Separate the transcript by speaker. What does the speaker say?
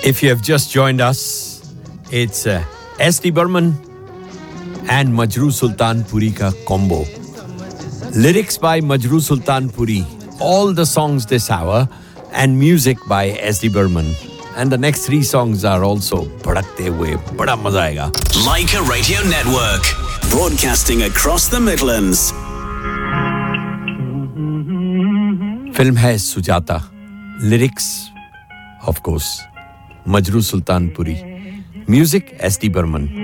Speaker 1: If you have just joined us, it's S.D. Burman and Majroo Sultanpuri ka combo. Lyrics by Majroo Sultanpuri, all the songs this hour, and music by S.D. Burman. And the next three songs are also Bhadakte Hue, bada maza aayega.
Speaker 2: Like a Radio Network, broadcasting across the Midlands.
Speaker 1: Film hai Sujata. Lyrics, of course, Majroo Sultanpuri. Music, S.D. Burman.